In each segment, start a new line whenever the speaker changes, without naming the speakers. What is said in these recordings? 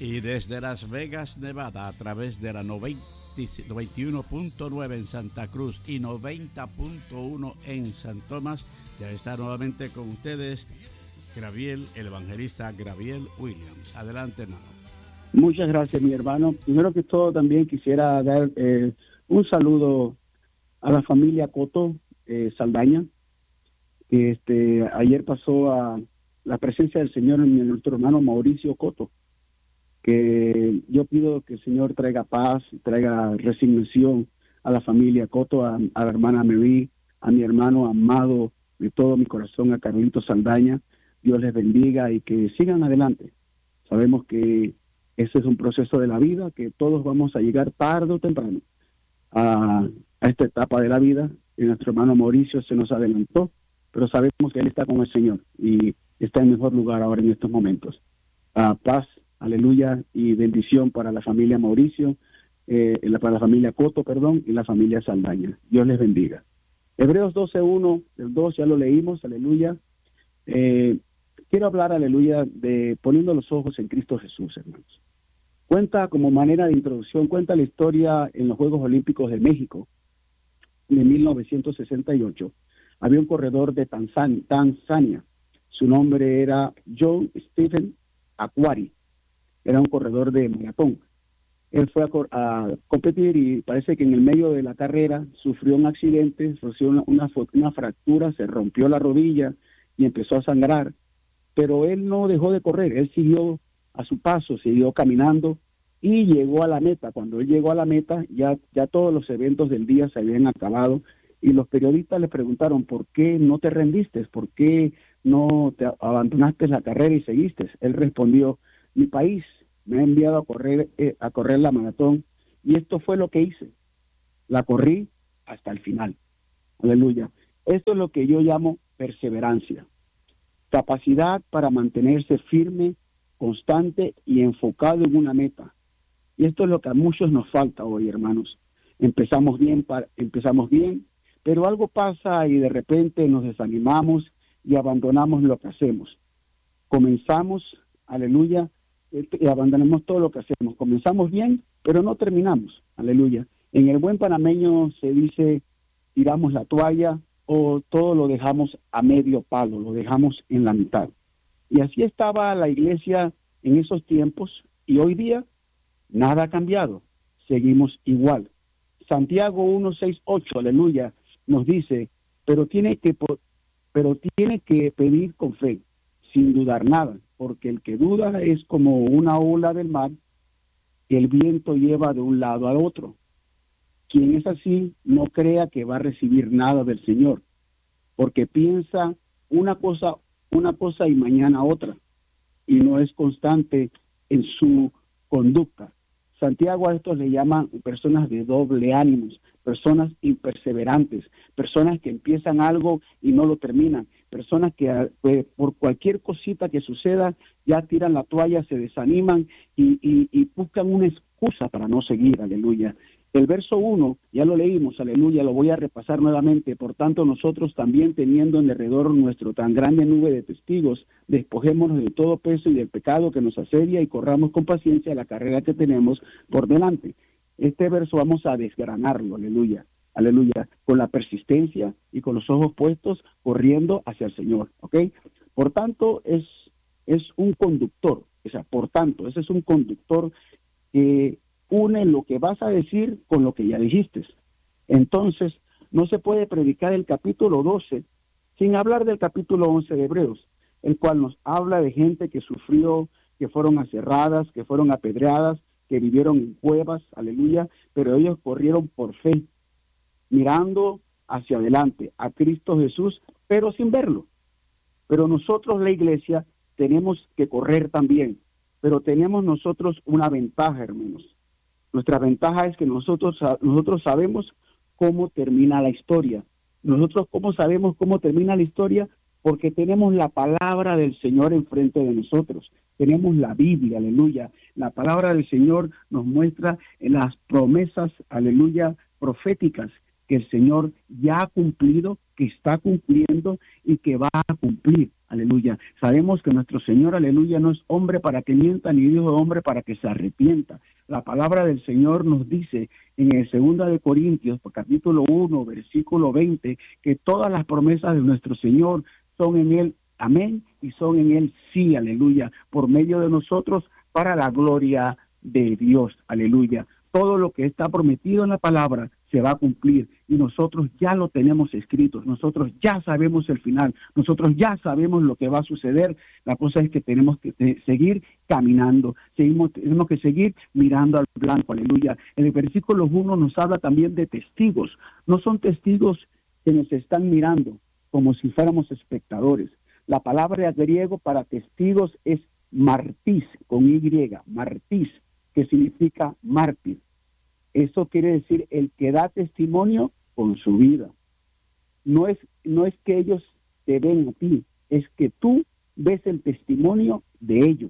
Y desde Las Vegas, Nevada, a través de la 91.9 en Santa Cruz y 90.1 en San Tomás, ya está nuevamente con ustedes Graviel, el evangelista Graviel Williams. Adelante, hermano.
Muchas gracias, mi hermano. Primero que todo, también quisiera dar un saludo a la familia Coto Saldaña, que ayer pasó a la presencia del Señor en nuestro hermano Mauricio Coto, que yo pido que el Señor traiga paz, traiga resignación a la familia Coto, a la hermana Mary, a mi hermano amado de todo mi corazón, a Carlito Saldaña. Dios les bendiga y que sigan adelante. Sabemos que ese es un proceso de la vida, que todos vamos a llegar tarde o temprano a esta etapa de la vida. Y nuestro hermano Mauricio se nos adelantó, pero sabemos que él está con el Señor y está en mejor lugar ahora en estos momentos. Paz, aleluya, y bendición para la familia Mauricio, para la familia Coto, y la familia Saldaña. Dios les bendiga. Hebreos 12:1, el 2 ya lo leímos, aleluya. Quiero hablar, aleluya, de poniendo los ojos en Cristo Jesús, hermanos. Cuenta como manera de introducción, cuenta la historia en los Juegos Olímpicos de México de 1968. Había un corredor de Tanzania. Su nombre era John Stephen Akwari. Era un corredor de maratón. Él fue a competir y parece que en el medio de la carrera sufrió un accidente, sufrió una fractura, se rompió la rodilla y empezó a sangrar. Pero él no dejó de correr, él siguió a su paso, siguió caminando y llegó a la meta. Cuando él llegó a la meta, ya todos los eventos del día se habían acabado y los periodistas le preguntaron, ¿por qué no te rendiste? ¿Por qué no te abandonaste la carrera y seguiste? Él respondió, mi país me ha enviado a correr la maratón y esto fue lo que hice. La corrí hasta el final. Aleluya. Esto es lo que yo llamo perseverancia. Capacidad para mantenerse firme, constante y enfocado en una meta. Y esto es lo que a muchos nos falta hoy, hermanos. Empezamos bien, pero algo pasa y de repente nos desanimamos y abandonamos lo que hacemos. Comenzamos, aleluya, y abandonamos todo lo que hacemos. Comenzamos bien, pero no terminamos, aleluya. En el buen panameño se dice, tiramos la toalla, o todo lo dejamos a medio palo, lo dejamos en la mitad. Y así estaba la iglesia en esos tiempos, y hoy día nada ha cambiado, seguimos igual. Santiago 1:6-8, aleluya, nos dice, pero tiene que pedir con fe, sin dudar nada, porque el que duda es como una ola del mar, que el viento lleva de un lado al otro. Quien es así, no crea que va a recibir nada del Señor, porque piensa una cosa y mañana otra, y no es constante en su conducta. Santiago a estos le llaman personas de doble ánimos, personas imperseverantes, personas que empiezan algo y no lo terminan, personas que por cualquier cosita que suceda ya tiran la toalla, se desaniman y buscan una excusa para no seguir, aleluya. El verso 1, ya lo leímos, aleluya, lo voy a repasar nuevamente. Por tanto, nosotros también teniendo en derredor nuestro tan grande nube de testigos, despojémonos de todo peso y del pecado que nos asedia y corramos con paciencia la carrera que tenemos por delante. Este verso vamos a desgranarlo, aleluya, aleluya, con la persistencia y con los ojos puestos corriendo hacia el Señor, ¿ok? Por tanto, es un conductor, por tanto, ese es un conductor que une lo que vas a decir con lo que ya dijiste. Entonces, no se puede predicar el capítulo 12 sin hablar del capítulo 11 de Hebreos, el cual nos habla de gente que sufrió, que fueron aserradas, que fueron apedreadas, que vivieron en cuevas, aleluya, pero ellos corrieron por fe, mirando hacia adelante a Cristo Jesús, pero sin verlo. Pero nosotros, la iglesia, tenemos que correr también, pero tenemos nosotros una ventaja, hermanos. Nuestra ventaja es que nosotros sabemos cómo termina la historia. Nosotros cómo sabemos cómo termina la historia, porque tenemos la palabra del Señor enfrente de nosotros. Tenemos la Biblia, aleluya. La palabra del Señor nos muestra las promesas, aleluya, proféticas que el Señor ya ha cumplido, que está cumpliendo y que va a cumplir. Aleluya. Sabemos que nuestro Señor, aleluya, no es hombre para que mienta, ni hijo de hombre para que se arrepienta. La palabra del Señor nos dice en el 2 de Corintios, capítulo 1, versículo 20, que todas las promesas de nuestro Señor son en Él, amén, y son en Él sí, aleluya, por medio de nosotros para la gloria de Dios, aleluya. Todo lo que está prometido en la palabra se va a cumplir y nosotros ya lo tenemos escrito, nosotros ya sabemos el final, nosotros ya sabemos lo que va a suceder. La cosa es que tenemos que seguir caminando, tenemos que seguir mirando al blanco, aleluya. En el versículo 1 nos habla también de testigos, no son testigos que nos están mirando como si fuéramos espectadores. La palabra griego para testigos es martis, con Y, martis, que significa mártir. Eso quiere decir el que da testimonio con su vida. No es que ellos te ven a ti, es que tú ves el testimonio de ellos.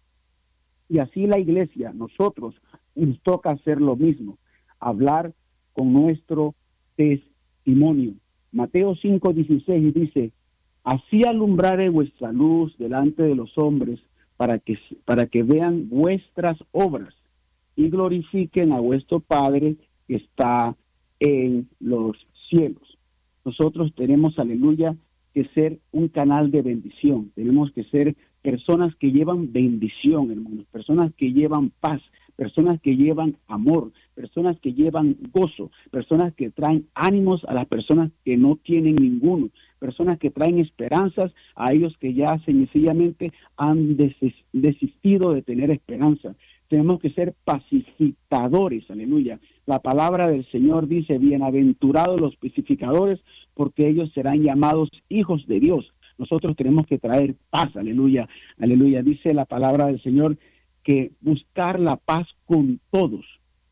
Y así la iglesia, nosotros, nos toca hacer lo mismo, hablar con nuestro testimonio. Mateo 5:16 dice, así alumbraré vuestra luz delante de los hombres, para que vean vuestras obras y glorifiquen a vuestro Padre que está en los cielos. Nosotros tenemos, aleluya, que ser un canal de bendición. Tenemos que ser personas que llevan bendición, hermanos, personas que llevan paz, personas que llevan amor, personas que llevan gozo, personas que traen ánimos a las personas que no tienen ninguno, personas que traen esperanzas a ellos que ya sencillamente han desistido de tener esperanza. Tenemos que ser pacificadores, aleluya. La palabra del Señor dice, bienaventurados los pacificadores, porque ellos serán llamados hijos de Dios. Nosotros tenemos que traer paz, aleluya, aleluya. Dice la palabra del Señor que buscar la paz con todos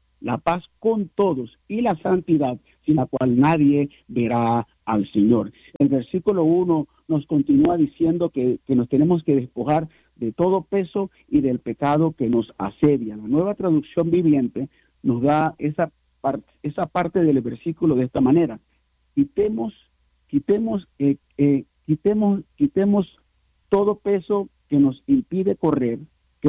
y la santidad, sin la cual nadie verá al Señor. El versículo 1 nos continúa diciendo que nos tenemos que despojar de todo peso y del pecado que nos asedia. La Nueva Traducción Viviente nos da esa parte del versículo de esta manera. Quitemos todo peso que nos impide correr,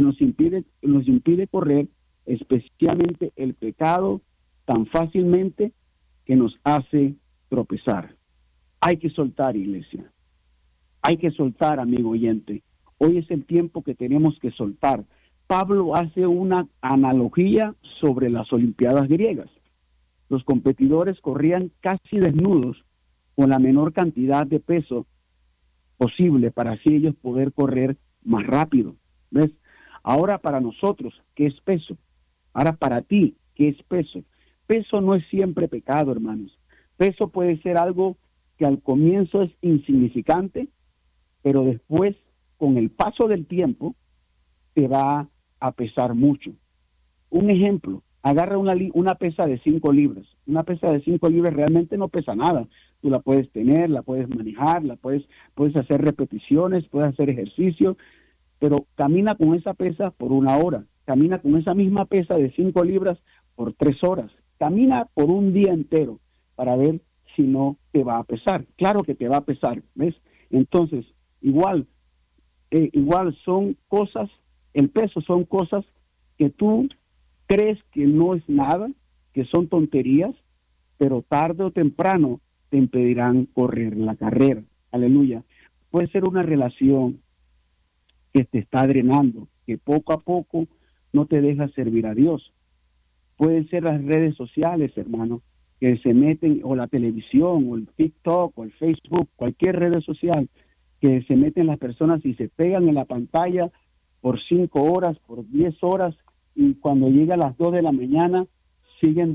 especialmente el pecado tan fácilmente que nos hace tropezar. Hay que soltar, iglesia. Hay que soltar, amigo oyente. Hoy es el tiempo que tenemos que soltar. Pablo hace una analogía sobre las Olimpiadas griegas. Los competidores corrían casi desnudos con la menor cantidad de peso posible para así ellos poder correr más rápido. ¿Ves? Ahora para nosotros, ¿qué es peso? Ahora para ti, ¿qué es peso? Peso no es siempre pecado, hermanos. Peso puede ser algo que al comienzo es insignificante, pero después, con el paso del tiempo, te va a pesar mucho. Un ejemplo, agarra una pesa de 5 libras. Una pesa de 5 libras realmente no pesa nada. Tú la puedes tener, la puedes manejar, puedes hacer repeticiones, puedes hacer ejercicio, pero camina con esa pesa por 1 hora. Camina con esa misma pesa de 5 libras por 3 horas. Camina por un día entero para ver si no te va a pesar. Claro que te va a pesar, ¿ves? Entonces, igual son cosas, el peso son cosas que tú crees que no es nada, que son tonterías, pero tarde o temprano te impedirán correr la carrera. Aleluya. Puede ser una relación que te está drenando, que poco a poco no te deja servir a Dios. Pueden ser las redes sociales, hermano, que se meten, o la televisión, o el TikTok, o el Facebook, cualquier red social, que se meten las personas y se pegan en la pantalla por 5 horas, por 10 horas, y cuando llega a las 2 de la mañana siguen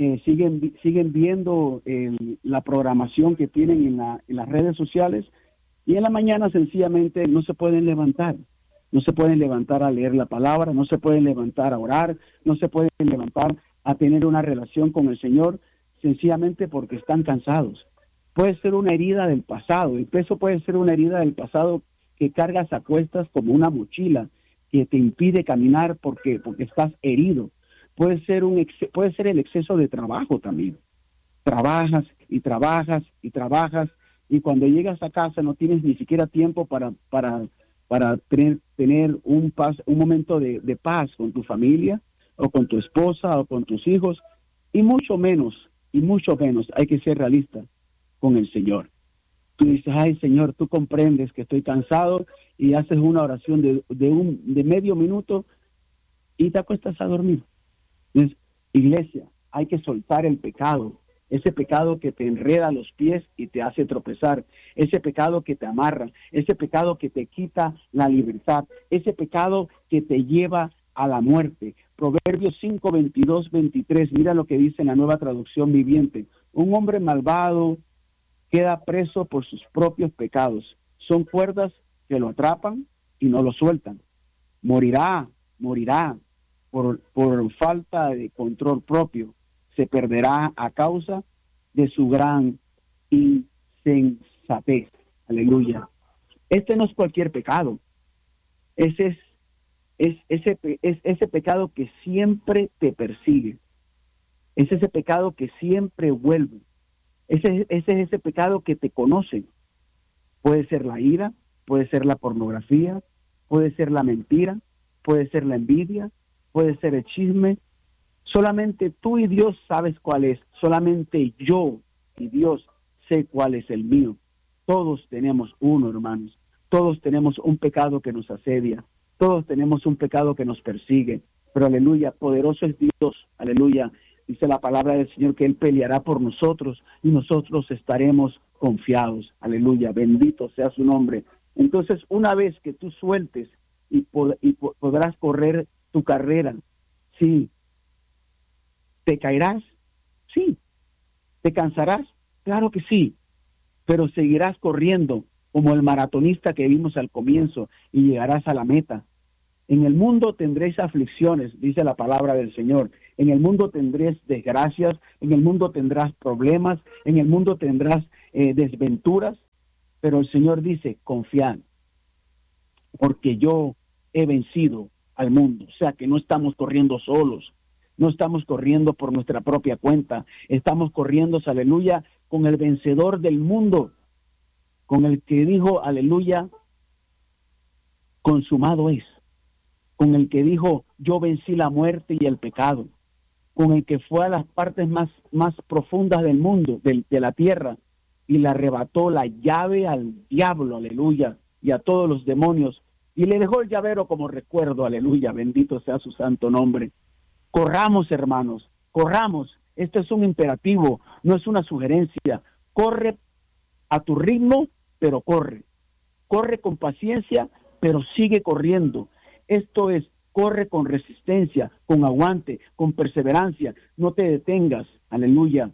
viendo la programación que tienen en las redes sociales, y en la mañana sencillamente no se pueden levantar a leer la palabra, no se pueden levantar a orar, no se pueden levantar a tener una relación con el Señor, sencillamente porque están cansados. Puede ser una herida del pasado, el peso puede ser una herida del pasado que cargas a cuestas como una mochila que te impide caminar porque estás herido. Puede ser el exceso de trabajo también. trabajas y trabajas y trabajas, y cuando llegas a casa no tienes ni siquiera tiempo para tener un momento de paz con tu familia, o con tu esposa, o con tus hijos, y mucho menos, hay que ser realista con el Señor. Tú dices, ay Señor, tú comprendes que estoy cansado, y haces una oración de medio minuto y te acuestas a dormir. Entonces, iglesia, hay que soltar el pecado, ese pecado que te enreda los pies y te hace tropezar, ese pecado que te amarra, ese pecado que te quita la libertad, ese pecado que te lleva a la muerte. Proverbios 5, 22, 23, mira lo que dice en la Nueva Traducción Viviente. Un hombre malvado queda preso por sus propios pecados. Son cuerdas que lo atrapan y no lo sueltan. Morirá por falta de control propio. Se perderá a causa de su gran insensatez. Aleluya. Este no es cualquier pecado. Ese es ese pecado que siempre te persigue. Es ese pecado que siempre vuelve. Ese es ese pecado que te conoce. Puede ser la ira, puede ser la pornografía, puede ser la mentira, puede ser la envidia, puede ser el chisme. Solamente tú y Dios sabes cuál es. Solamente yo y Dios sé cuál es el mío. Todos tenemos uno, hermanos. Todos tenemos un pecado que nos asedia. Todos tenemos un pecado que nos persigue. Pero aleluya, poderoso es Dios. Aleluya. Dice la palabra del Señor que Él peleará por nosotros y nosotros estaremos confiados. Aleluya. Bendito sea su nombre. Entonces, una vez que tú sueltes y podrás correr tu carrera, sí. ¿Te caerás? Sí. ¿Te cansarás? Claro que sí. Pero seguirás corriendo como el maratonista que vimos al comienzo y llegarás a la meta. En el mundo tendréis aflicciones, dice la palabra del Señor. En el mundo tendréis desgracias, en el mundo tendrás problemas, en el mundo tendrás desventuras. Pero el Señor dice, confiad, porque yo he vencido al mundo. O sea que no estamos corriendo solos. No estamos corriendo por nuestra propia cuenta. Estamos corriendo, aleluya, con el vencedor del mundo, con el que dijo, aleluya, consumado es. Con el que dijo, yo vencí la muerte y el pecado. Con el que fue a las partes más profundas del mundo, de la tierra, y le arrebató la llave al diablo, aleluya, y a todos los demonios. Y le dejó el llavero como recuerdo, aleluya, bendito sea su santo nombre. Corramos, hermanos, corramos. Esto es un imperativo, no es una sugerencia. Corre a tu ritmo, pero corre. Corre con paciencia, pero sigue corriendo. Esto es, corre con resistencia, con aguante, con perseverancia. No te detengas, aleluya.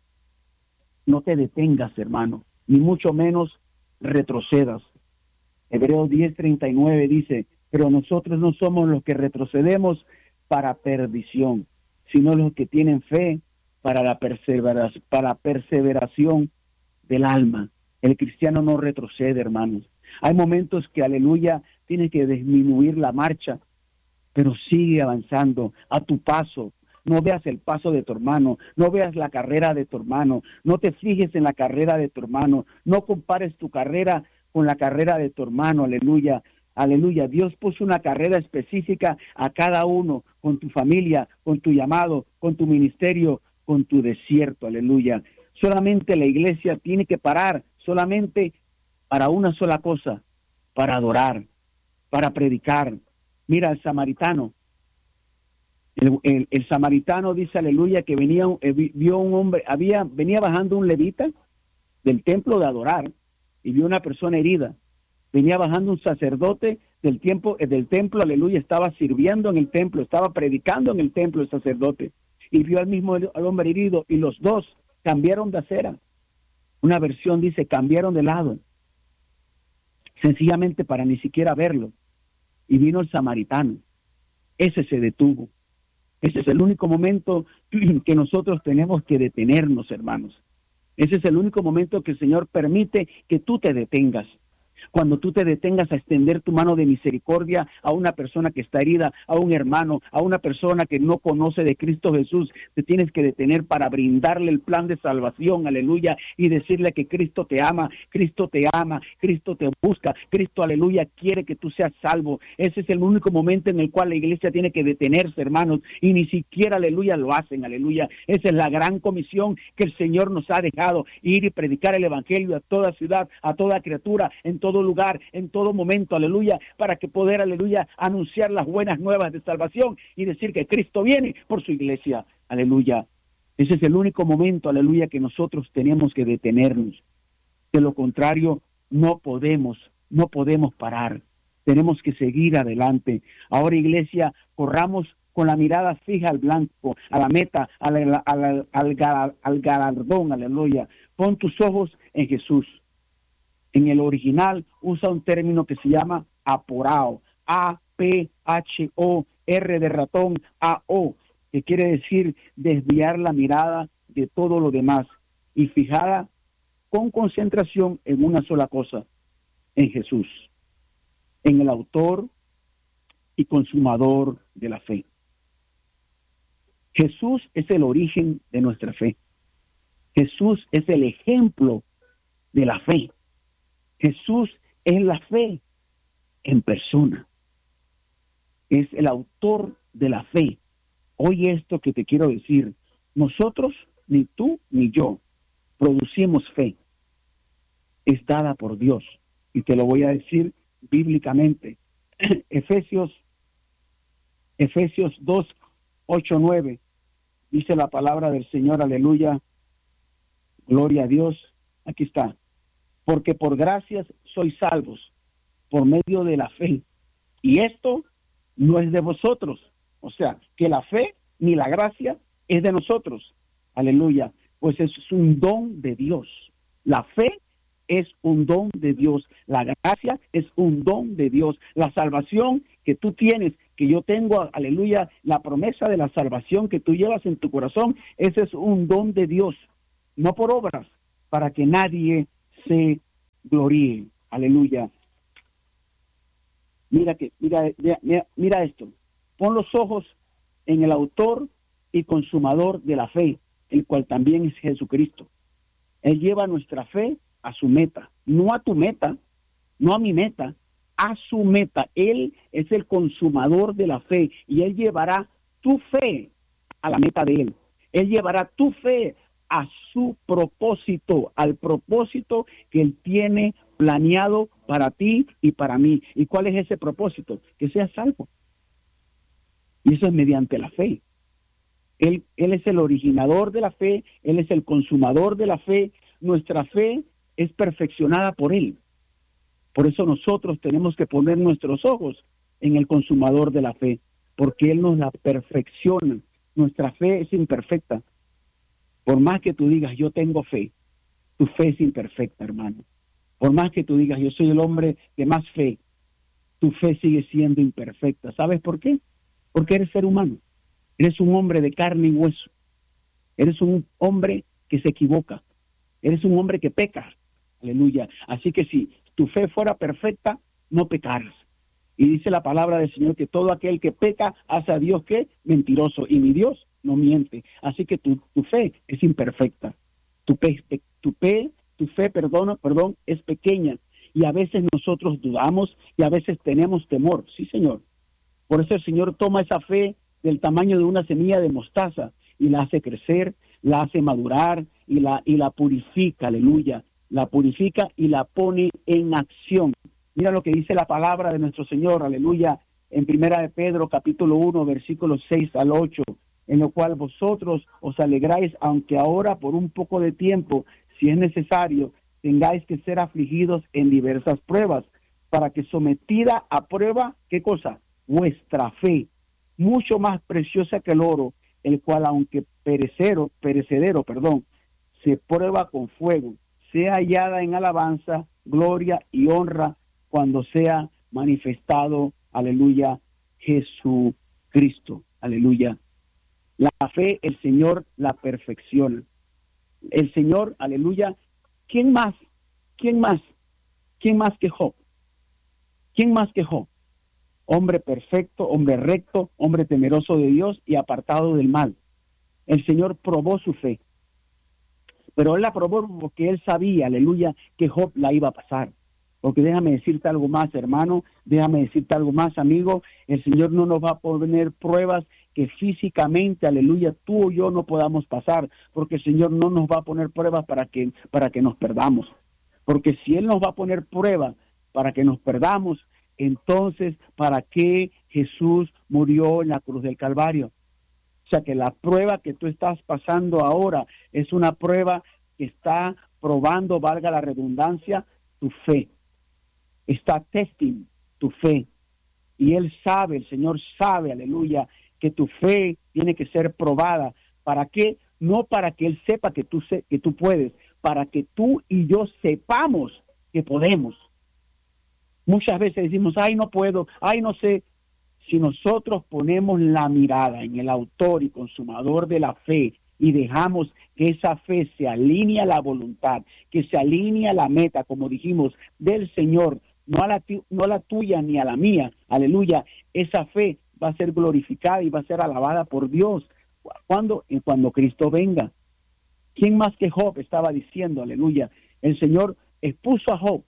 No te detengas, hermano, ni mucho menos retrocedas. Hebreos 10:39 dice, pero nosotros no somos los que retrocedemos para perdición, sino los que tienen fe para la perseveración del alma. El cristiano no retrocede, hermanos. Hay momentos que, aleluya, tienes que disminuir la marcha, pero sigue avanzando a tu paso. No veas el paso de tu hermano, no veas la carrera de tu hermano, no te fijes en la carrera de tu hermano, no compares tu carrera con la carrera de tu hermano, aleluya. Aleluya, Dios puso una carrera específica a cada uno, con tu familia, con tu llamado, con tu ministerio, con tu desierto, aleluya. Solamente la iglesia tiene que parar solamente para una sola cosa, para adorar, para predicar. Mira, el samaritano, el samaritano dice, aleluya, que vio un hombre, venía bajando un levita del templo de adorar y vio una persona herida. Venía bajando un sacerdote del templo, aleluya, estaba sirviendo en el templo, estaba predicando en el templo el sacerdote, y vio al hombre herido, y los dos cambiaron de acera. Una versión dice, cambiaron de lado, sencillamente para ni siquiera verlo. Y vino el samaritano, ese se detuvo. Ese es el único momento que nosotros tenemos que detenernos, hermanos. Ese es el único momento que el Señor permite que tú te detengas. Cuando tú te detengas a extender tu mano de misericordia a una persona que está herida, a un hermano, a una persona que no conoce de Cristo Jesús, te tienes que detener para brindarle el plan de salvación, aleluya, y decirle que Cristo te ama, Cristo te busca, Cristo, aleluya, quiere que tú seas salvo. Ese es el único momento en el cual la iglesia tiene que detenerse, hermanos, y ni siquiera, aleluya, lo hacen, aleluya. Esa es la gran comisión que el Señor nos ha dejado, ir y predicar el evangelio a toda ciudad, a toda criatura, en todo lugar, en todo momento, aleluya, para que poder, aleluya, anunciar las buenas nuevas de salvación y decir que Cristo viene por su iglesia, aleluya. Ese es el único momento, aleluya, que nosotros tenemos que detenernos. De lo contrario, no podemos parar. Tenemos que seguir adelante. Ahora, iglesia, corramos con la mirada fija al blanco, a la meta, al galardón, aleluya. Pon tus ojos en Jesús. En el original usa un término que se llama aporao, A-P-H-O, R de ratón, A-O, que quiere decir desviar la mirada de todo lo demás y fijada con concentración en una sola cosa, en Jesús, en el autor y consumador de la fe. Jesús es el origen de nuestra fe. Jesús es el ejemplo de la fe. Jesús es la fe en persona. Es el autor de la fe. Oye esto que te quiero decir. Nosotros, ni tú ni yo, producimos fe. Es dada por Dios. Y te lo voy a decir bíblicamente. Efesios 2, 8, 9. Dice la palabra del Señor, aleluya. Gloria a Dios. Aquí está. Porque por gracias sois salvos, por medio de la fe. Y esto no es de vosotros. O sea, que la fe ni la gracia es de nosotros. Aleluya. Pues es un don de Dios. La fe es un don de Dios. La gracia es un don de Dios. La salvación que tú tienes, que yo tengo, aleluya, la promesa de la salvación que tú llevas en tu corazón, ese es un don de Dios. No por obras, para que nadie se gloríe. Aleluya. Mira esto. Pon los ojos en el autor y consumador de la fe, el cual también es Jesucristo. Él lleva nuestra fe a su meta, no a tu meta, no a mi meta, a su meta. Él es el consumador de la fe y Él llevará tu fe a la meta de Él. Él llevará tu fe a su propósito, al propósito que Él tiene planeado para ti y para mí. ¿Y cuál es ese propósito? Que seas salvo. Y eso es mediante la fe. Él es el originador de la fe, Él es el consumador de la fe. Nuestra fe es perfeccionada por Él. Por eso nosotros tenemos que poner nuestros ojos en el consumador de la fe, porque Él nos la perfecciona. Nuestra fe es imperfecta. Por más que tú digas, yo tengo fe, tu fe es imperfecta, hermano. Por más que tú digas, yo soy el hombre de más fe, tu fe sigue siendo imperfecta. ¿Sabes por qué? Porque eres ser humano. Eres un hombre de carne y hueso. Eres un hombre que se equivoca. Eres un hombre que peca. Aleluya. Así que si tu fe fuera perfecta, no pecaras. Y dice la palabra del Señor que todo aquel que peca hace a Dios, ¿qué? Mentiroso. Y mi Dios no miente. Así que tu fe es imperfecta. Tu fe, es pequeña. Y a veces nosotros dudamos y a veces tenemos temor. Sí, Señor. Por eso el Señor toma esa fe del tamaño de una semilla de mostaza y la hace crecer, la hace madurar y la purifica, aleluya. La purifica y la pone en acción. Mira lo que dice la palabra de nuestro Señor, aleluya, en Primera de Pedro, capítulo 1, versículos 6 al 8, en lo cual vosotros os alegráis, aunque ahora por un poco de tiempo, si es necesario, tengáis que ser afligidos en diversas pruebas, para que sometida a prueba, ¿qué cosa? Vuestra fe, mucho más preciosa que el oro, el cual aunque perecedero, se prueba con fuego, sea hallada en alabanza, gloria y honra cuando sea manifestado, aleluya, Jesucristo, aleluya. La fe, el Señor la perfecciona. El Señor, aleluya, ¿quién más ¿Quién más que Job? ¿Quién más que Job? Hombre perfecto, hombre recto, hombre temeroso de Dios y apartado del mal. El Señor probó su fe, pero Él la probó porque Él sabía, aleluya, que Job la iba a pasar. Porque déjame decirte algo más, hermano, déjame decirte algo más, amigo, el Señor no nos va a poner pruebas que físicamente, aleluya, tú o yo no podamos pasar, porque el Señor no nos va a poner pruebas para que nos perdamos. Porque si Él nos va a poner pruebas para que nos perdamos, entonces, ¿para qué Jesús murió en la cruz del Calvario? O sea, que la prueba que tú estás pasando ahora es una prueba que está probando, valga la redundancia, tu fe. Está testing tu fe. Y Él sabe, el Señor sabe, aleluya, que tu fe tiene que ser probada. ¿Para qué? No para que Él sepa que tú puedes, para que tú y yo sepamos que podemos. Muchas veces decimos, ay, no puedo, ay, no sé. Si nosotros ponemos la mirada en el autor y consumador de la fe y dejamos que esa fe se alinee a la voluntad, que se alinee a la meta, como dijimos, del Señor, no a la tuya ni a la mía, aleluya, esa fe va a ser glorificada y va a ser alabada por Dios. ¿Cuándo? Cuando Cristo venga. ¿Quién más que Job estaba diciendo, aleluya? El Señor expuso a Job,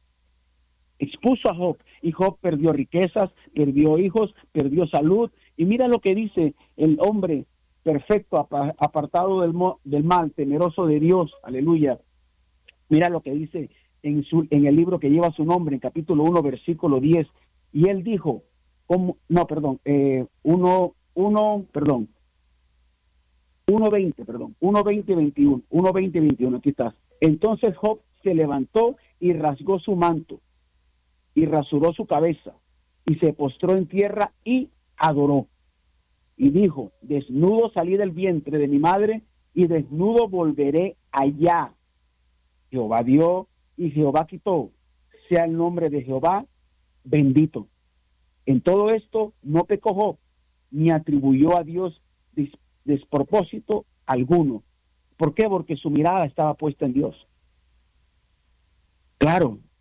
y Job perdió riquezas, perdió hijos, perdió salud, y mira lo que dice el hombre perfecto, apartado del mal, temeroso de Dios, aleluya. Mira lo que dice en el libro que lleva su nombre, en capítulo 1, versículo 10, y él dijo, 1:20, aquí estás. Entonces Job se levantó y rasgó su manto, y rasuró su cabeza, y se postró en tierra y adoró. Y dijo, desnudo salí del vientre de mi madre, y desnudo volveré allá. Jehová dio, y Jehová quitó. Sea el nombre de Jehová bendito. En todo esto no pecó Job, ni atribuyó a Dios despropósito alguno. ¿Por qué? Porque su mirada estaba puesta en Dios. Claro,